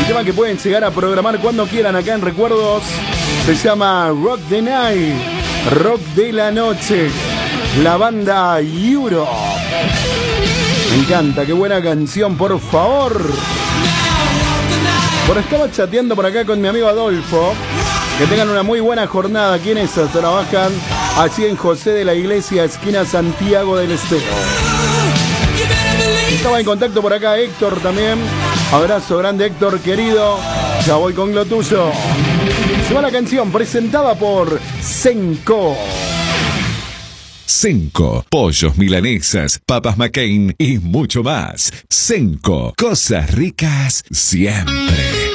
tema que pueden llegar a programar cuando quieran acá en Recuerdos se llama Rock the Night, Rock de la Noche, la banda Euro. Me encanta, qué buena canción, por favor. Bueno, estaba chateando por acá con mi amigo Adolfo. Que tengan una muy buena jornada. ¿Quiénes trabajan allí en José de la Iglesia, esquina Santiago del Estero? Estaba en contacto por acá Héctor también. Abrazo grande, Héctor, querido. Ya voy con lo tuyo. Se va la canción presentada por Senco. Senco, pollos, milanesas, papas McCain y mucho más. Senco, cosas ricas siempre.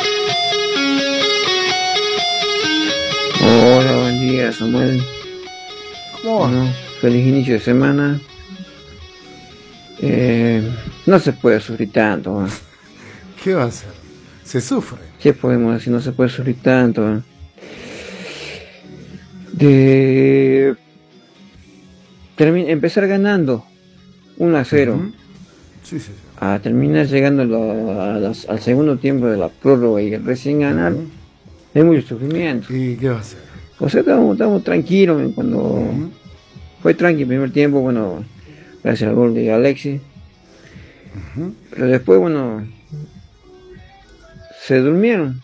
Hola, buen día, Samuel. ¿Cómo va? Bueno, feliz inicio de semana. No se puede sufrir tanto, ¿no? ¿Qué va a hacer? Se sufre. ¿Qué podemos decir? No se puede sufrir tanto, ¿no? De empezar ganando 1-0 Uh-huh. Sí. a terminar llegando al segundo tiempo de la prórroga y recién ganar, Uh-huh. es mucho sufrimiento. ¿Y qué va a hacer? O sea, estamos tranquilos cuando Uh-huh. fue tranqui el primer tiempo, bueno, gracias al gol de Alexis. Uh-huh. Pero después, bueno, se durmieron.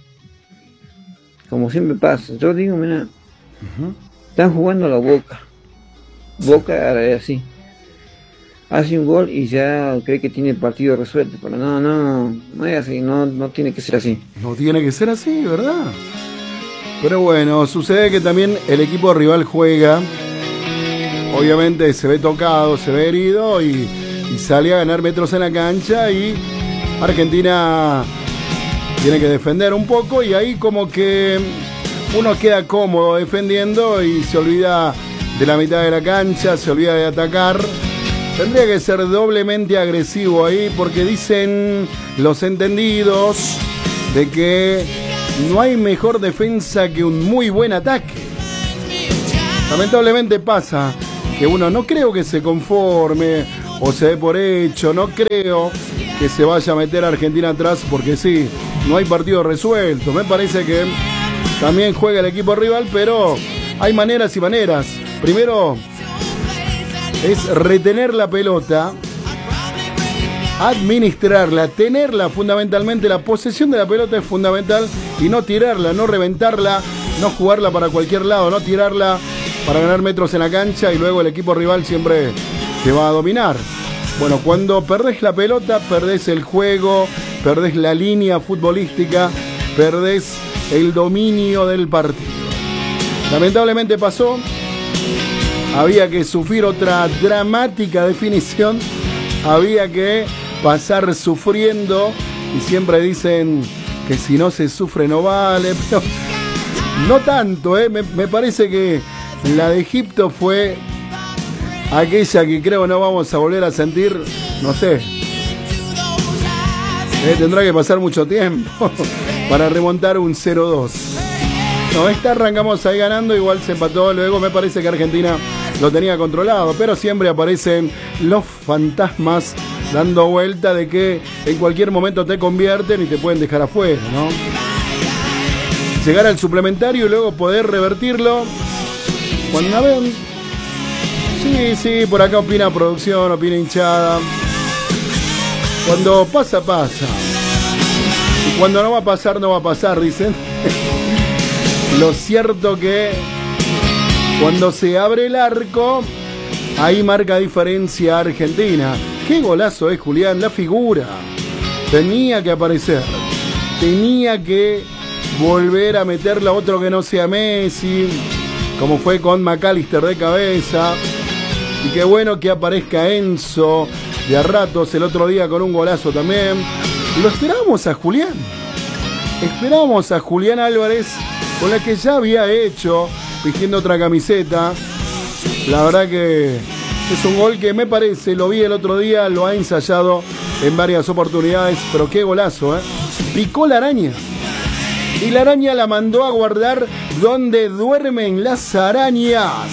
Como siempre pasa. Yo digo, mira, Uh-huh. están jugando a la Boca. Boca es así. Hace un gol y ya cree que tiene el partido resuelto. Pero no es así, no tiene que ser así. No tiene que ser así, ¿verdad? Pero bueno, sucede que también el equipo rival juega. Obviamente se ve tocado, se ve herido y sale a ganar metros en la cancha y Argentina tiene que defender un poco y ahí como que uno queda cómodo defendiendo y se olvida de la mitad de la cancha, se olvida de atacar. Tendría que ser doblemente agresivo ahí porque dicen los entendidos de que no hay mejor defensa que un muy buen ataque. Lamentablemente pasa que uno no creo que se conforme o se dé por hecho, no creo que se vaya a meter a Argentina atrás porque sí, no hay partido resuelto. Me parece que también juega el equipo rival, pero hay maneras y maneras. Primero es retener la pelota, administrarla, tenerla fundamentalmente. La posesión de la pelota es fundamental y no tirarla, no reventarla, no jugarla para cualquier lado, no tirarla para ganar metros en la cancha y luego el equipo rival siempre te va a dominar. Bueno, cuando perdés la pelota, perdés el juego, perdés la línea futbolística, perdés el dominio del partido. Lamentablemente pasó. Había que sufrir otra dramática definición. Había que pasar sufriendo. Y siempre dicen que si no se sufre no vale. Pero no tanto, ¿eh? Me parece que la de Egipto fue aquella que creo no vamos a volver a sentir. No sé. Tendrá que pasar mucho tiempo para remontar un 0-2. No, esta arrancamos ahí ganando, igual se empató. Luego me parece que Argentina lo tenía controlado, pero siempre aparecen los fantasmas dando vuelta de que en cualquier momento te convierten y te pueden dejar afuera, ¿no? Llegar al suplementario y luego poder revertirlo. Cuando una vez... Sí, por acá opina producción, opina hinchada. Cuando pasa, pasa. Y cuando no va a pasar, no va a pasar, dicen. Lo cierto que cuando se abre el arco, ahí marca diferencia Argentina. Qué golazo es Julián, la figura. Tenía que aparecer. Tenía que volver a meterla a otro que no sea Messi, como fue con McAllister de cabeza. Y qué bueno que aparezca Enzo de a ratos el otro día con un golazo también. Lo esperamos a Julián. Esperamos a Julián Álvarez, con la que ya había hecho, vistiendo otra camiseta. La verdad que es un gol que me parece, lo vi el otro día, lo ha ensayado en varias oportunidades, pero qué golazo, ¿eh? Picó la araña. Y la araña la mandó a guardar donde duermen las arañas.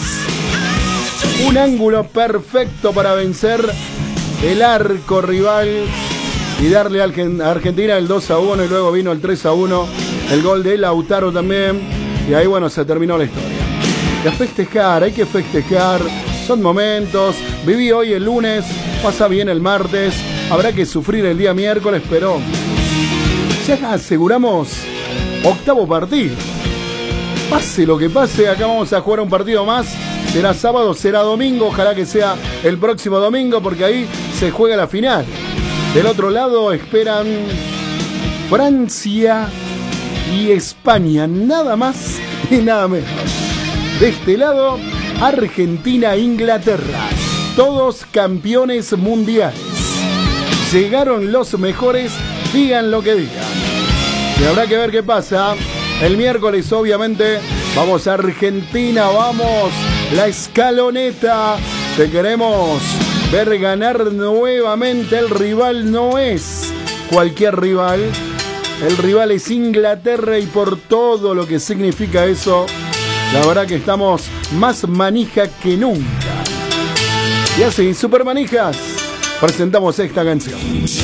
Un ángulo perfecto para vencer el arco rival. y darle a Argentina el 2-1 y luego vino el 3-1, el gol de Lautaro también, y ahí bueno, se terminó la historia. Y a festejar, hay que festejar, son momentos, viví hoy el lunes, pasa bien el martes, habrá que sufrir el día miércoles, pero ya aseguramos octavo partido. Pase lo que pase, acá vamos a jugar un partido más. Será sábado, será domingo, ojalá que sea el próximo domingo, porque ahí se juega la final. Del otro lado esperan Francia y España, nada más y nada menos. De este lado, Argentina e Inglaterra, todos campeones mundiales. Llegaron los mejores, digan lo que digan. Y habrá que ver qué pasa. El miércoles, obviamente, vamos a Argentina, vamos, la escaloneta. Te queremos ver ganar nuevamente. El rival no es cualquier rival. El rival es Inglaterra y por todo lo que significa eso, la verdad que estamos más manija que nunca. Y así, super manijas, presentamos esta canción.